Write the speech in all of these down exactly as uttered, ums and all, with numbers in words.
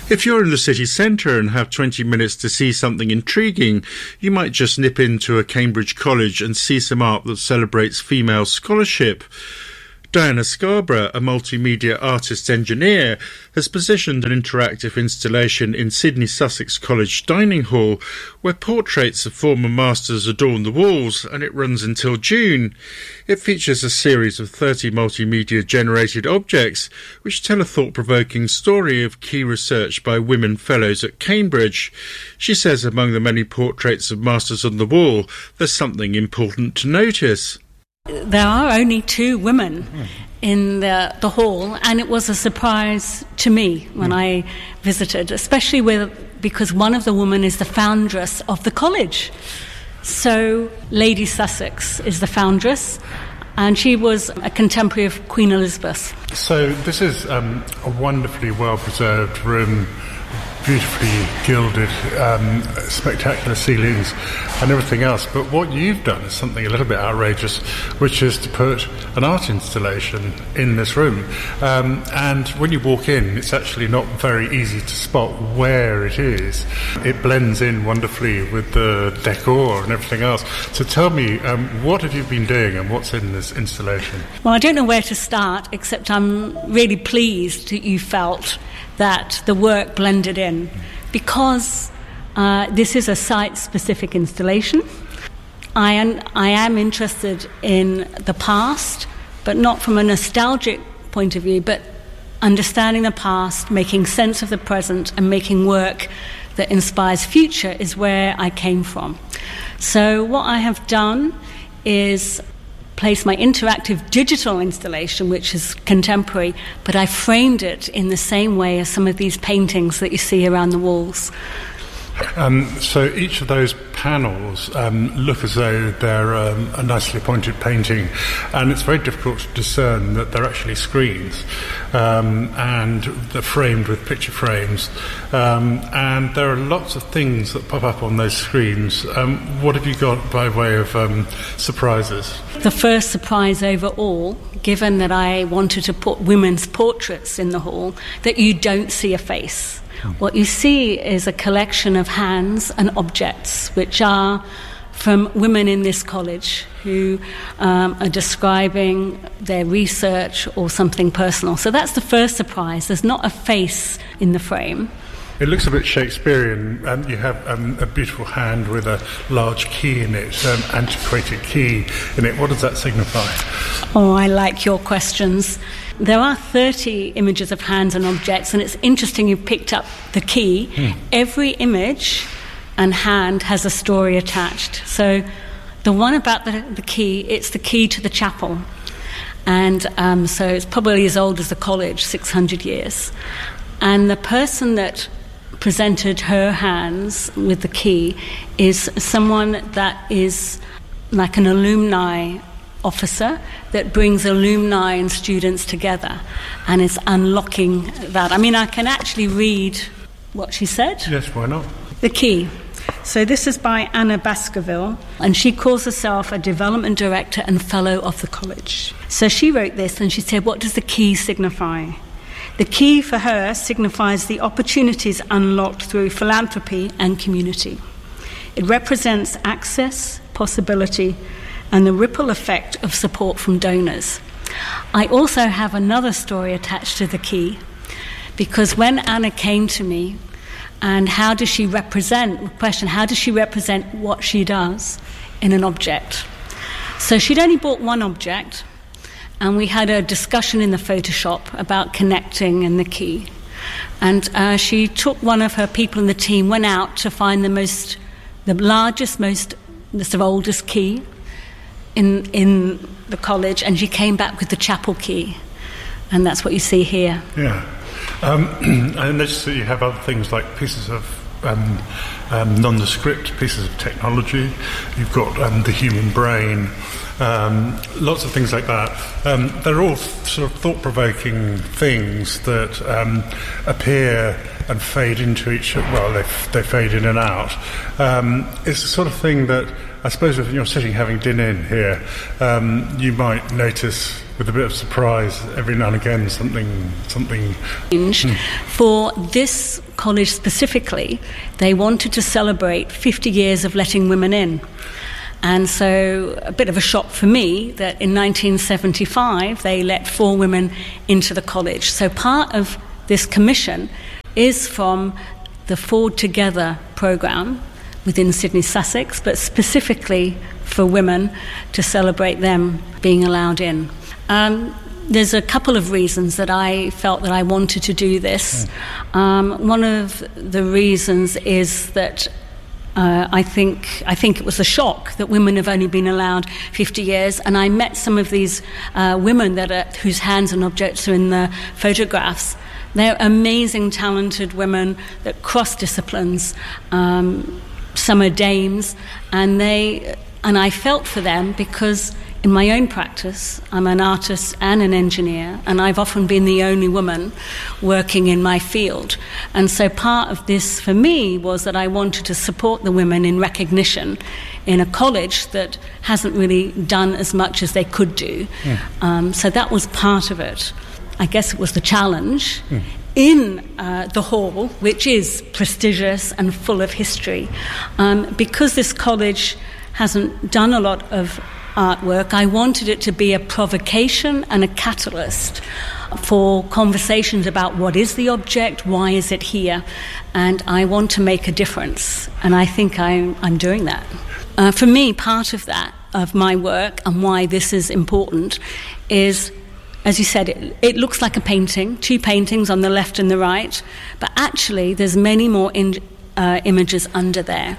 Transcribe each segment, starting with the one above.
If you're in the city centre and have twenty minutes to see something intriguing, you might just nip into a Cambridge college and see some art that celebrates female scholarship. Diana Scarborough, a multimedia artist-engineer, has positioned an interactive installation in Sydney Sussex College Dining Hall where portraits of former masters adorn the walls, and it runs until June. It features a series of thirty multimedia-generated objects which tell a thought-provoking story of key research by women fellows at Cambridge. She says among the many portraits of masters on the wall, there's something important to notice. There are only two women mm. in the, the hall, and it was a surprise to me when mm. I visited, especially with, because one of the women is the foundress of the college. So Lady Sussex is the foundress, and she was a contemporary of Queen Elizabeth. So this is um, a wonderfully well-preserved room, beautifully gilded, um, spectacular ceilings and everything else. But what you've done is something a little bit outrageous, which is to put an art installation in this room. Um, and when you walk in, it's actually not very easy to spot where it is. It blends in wonderfully with the decor and everything else. So tell me, um, what have you been doing and what's in this installation? Well, I don't know where to start, except I'm really pleased that you felt that the work blended in, because uh, this is a site-specific installation. I am, I am interested in the past, but not from a nostalgic point of view, but understanding the past, making sense of the present, and making work that inspires future is where I came from. So what I have done is place my interactive digital installation, which is contemporary, but I framed it in the same way as some of these paintings that you see around the walls. Um, so each of those panels um, look as though they're um, a nicely appointed painting, and it's very difficult to discern that they're actually screens, um, and they're framed with picture frames, um, and there are lots of things that pop up on those screens. Um, what have you got by way of um, surprises? The first surprise overall, given that I wanted to put women's portraits in the hall, that you don't see a face. What you see is a collection of hands and objects which are from women in this college who um, are describing their research or something personal. So that's the first surprise. There's not a face in the frame. It looks a bit Shakespearean, and you have um, a beautiful hand with a large key in it, um, antiquated key in it. What does that signify? Oh, I like your questions. There are thirty images of hands and objects, and it's interesting you picked up the key. Hmm. Every image and hand has a story attached. So the one about the, the key, it's the key to the chapel. And um, so it's probably as old as the college, six hundred years. And the person that presented her hands with the key is someone that is like an alumni officer that brings alumni and students together and is unlocking that. I mean, I can actually read what she said. Yes, why not? The key. So this is by Anna Baskerville, and she calls herself a development director and fellow of the college. So she wrote this, and she said, what does the key signify? The key for her signifies the opportunities unlocked through philanthropy and community. It represents access, possibility, and the ripple effect of support from donors. I also have another story attached to the key, because when Anna came to me, and how does she represent, question, how does she represent what she does in an object? So she'd only bought one object, and we had a discussion in the Photoshop about connecting and the key. And uh, she took one of her people in the team, went out to find the most, the largest, most, the sort of oldest key in in the college, and she came back with the chapel key. And that's what you see here. Yeah. Um, I noticed that you have other things like pieces of um, um, nondescript pieces of technology. You've got um, the human brain, um, lots of things like that. Um, they're all sort of thought-provoking things that um, appear and fade into each other. Well, they, f- they fade in and out. Um, it's the sort of thing that I suppose if you're sitting having dinner in here, um, you might notice with a bit of surprise every now and again, something, something. Hmm. For this college specifically, they wanted to celebrate fifty years of letting women in. And so a bit of a shock for me that in nineteen seventy-five they let four women into the college. So part of this commission is from the Forward Together programme within Sydney Sussex, but specifically for women to celebrate them being allowed in. Um, there's a couple of reasons that I felt that I wanted to do this. Um, one of the reasons is that Uh, I think I think it was a shock that women have only been allowed fifty years, and I met some of these uh, women that are, whose hands and objects are in the photographs. They're amazing, talented women that cross disciplines. Um, some are dames, and they and I felt for them because in my own practice, I'm an artist and an engineer, and I've often been the only woman working in my field. And so part of this for me was that I wanted to support the women in recognition in a college that hasn't really done as much as they could do. Mm. Um, so that was part of it. I guess it was the challenge. Mm. In uh, the hall, which is prestigious and full of history, um, because this college hasn't done a lot of artwork, I wanted it to be a provocation and a catalyst for conversations about what is the object, why is it here, and I want to make a difference, and I think I'm, I'm doing that. Uh, for me, part of that, of my work, and why this is important, is, as you said, it, it looks like a painting, two paintings on the left and the right, but actually there's many more in, uh, images under there.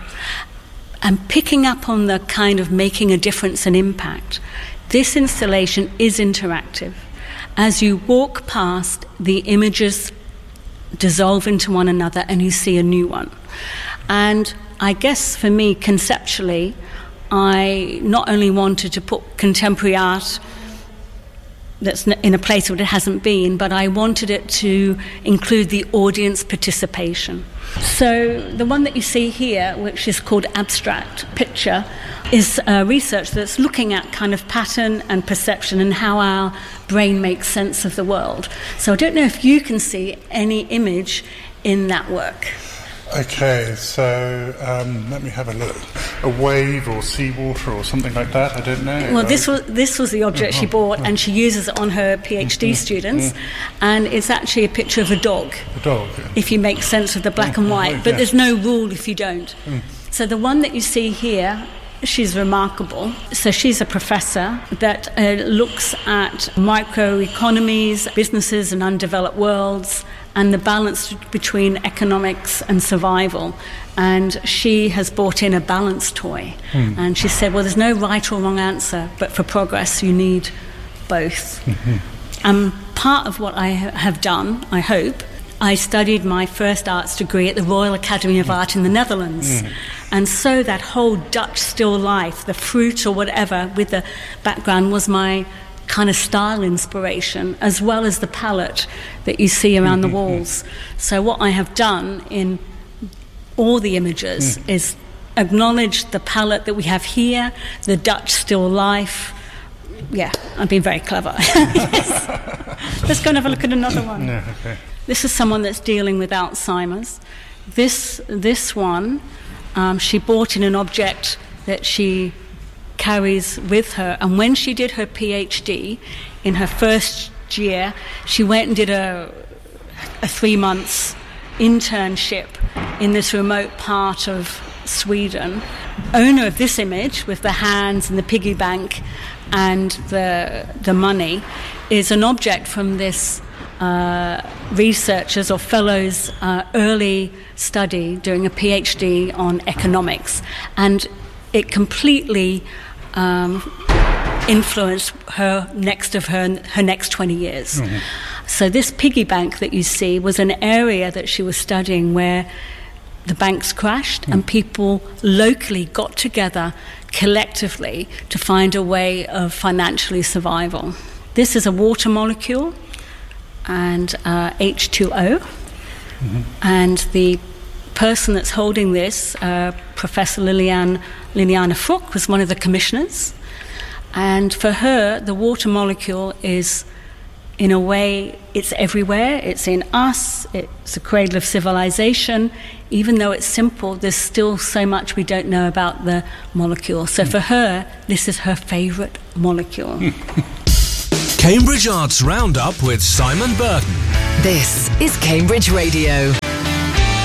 And picking up on the kind of making a difference and impact, this installation is interactive. As you walk past, the images dissolve into one another and you see a new one. And I guess for me, conceptually, I not only wanted to put contemporary art that's in a place where it hasn't been, but I wanted it to include the audience participation. So the one that you see here, which is called Abstract Picture, is uh, research that's looking at kind of pattern and perception and how our brain makes sense of the world. So I don't know if you can see any image in that work. Okay, so um, let me have a look. A wave or seawater or something like that, I don't know. Well, right? this was this was the object she bought, and she uses it on her PhD students, and it's actually a picture of a dog. A dog. Yeah. If you make sense of the black and white, but there's no rule if you don't. Mm. So the one that you see here, she's remarkable. So she's a professor that uh, looks at microeconomies, businesses and undeveloped worlds, and the balance between economics and survival. And she has brought in a balance toy. Mm. And she said, well, there's no right or wrong answer, but for progress you need both. Mm-hmm. And part of what I ha- have done, I hope, I studied my first arts degree at the Royal Academy of Art in the Netherlands. Mm. And so that whole Dutch still life, the fruit or whatever with the background was my kind of style inspiration, as well as the palette that you see around mm-hmm. the walls. So what I have done in all the images mm. is acknowledge the palette that we have here, the Dutch still life. Yeah, I've been very clever. Yes. Let's go and have a look at another one. Yeah, okay. This is someone that's dealing with Alzheimer's. This this one, um, she bought in an object that she carries with her, and when she did her PhD in her first year, she went and did a, a three months internship in this remote part of Sweden. Owner of this image with the hands and the piggy bank and the the money is an object from this uh, researchers or fellows uh, early study doing a PhD on economics, and it completely um, influenced her next of her her next twenty years. Mm-hmm. So this piggy bank that you see was an area that she was studying where the banks crashed mm. and people locally got together collectively to find a way of financially survival. This is a water molecule and uh, H two O. Mm-hmm. And the person that's holding this, uh, Professor Liliane, Liliana Fruk, was one of the commissioners. And for her, the water molecule is, in a way, it's everywhere. It's in us. It's a cradle of civilization. Even though it's simple, there's still so much we don't know about the molecule. So for her, this is her favourite molecule. Cambridge Arts Roundup with Simon Burton. This is Cambridge Radio.